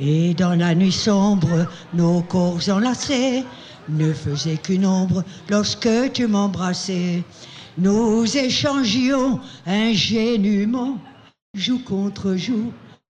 Et dans la nuit sombre, nos corps enlacés ne faisaient qu'une ombre lorsque tu m'embrassais. Nous échangions ingénument, joue contre joue,